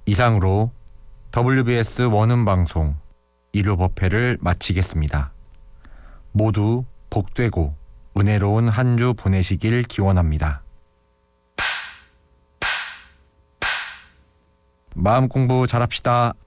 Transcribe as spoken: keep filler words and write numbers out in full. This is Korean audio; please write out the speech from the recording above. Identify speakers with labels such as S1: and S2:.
S1: 이상으로 더블유비에스 원음 방송 일 호 법회를 마치겠습니다. 모두 복되고 은혜로운 한 주 보내시길 기원합니다. 마음 공부 잘합시다.